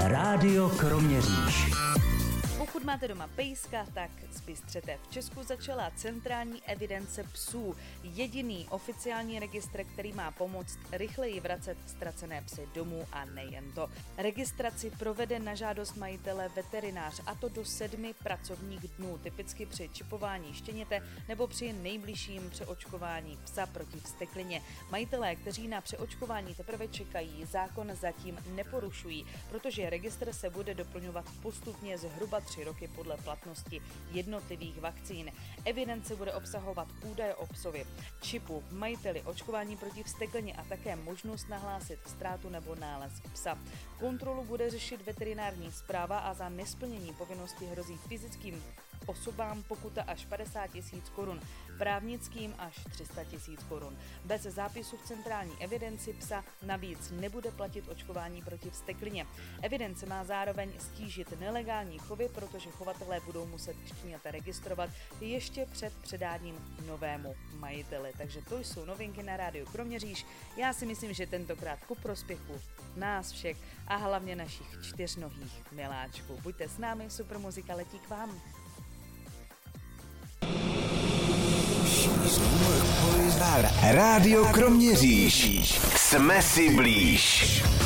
Rádio Kroměříž. Pokud máte doma pejska, tak zbystřete. V Česku začala centrální evidence psů. Jediný oficiální registr, který má pomoct rychleji vracet ztracené psy domů a nejen to. Registraci provede na žádost majitele veterinář, a to do 7 pracovních dnů, typicky při čipování štěněte nebo při nejbližším přeočkování psa proti vzteklině. Majitelé, kteří na přeočkování teprve čekají, zákon zatím neporušují, protože registr se bude doplňovat postupně zhruba 3 roky podle platnosti jednotlivých vakcín. Evidence bude obsahovat údaje o psovi, čipu, majiteli, očkování proti vzteklině a také možnost nahlásit ztrátu nebo nález psa. Kontrolu bude řešit veterinární správa a za nesplnění povinnosti hrozí fyzickým osobám pokuta až 50 000 korun, právnickým až 300 000 korun. Bez zápisu v centrální evidenci psa navíc nebude platit očkování proti vzteklině. Evidence má zároveň stížit nelegální chovy, protože chovatelé budou muset štěňata registrovat ještě před předáním novému majiteli. Takže to jsou novinky na Rádiu Kroměříž. Já si myslím, že tentokrát ku prospěchu nás všech a hlavně našich 4nohých miláčků. Buďte s námi, super muzika letí k vám. Rádio Kroměříž. Jsme si blíž.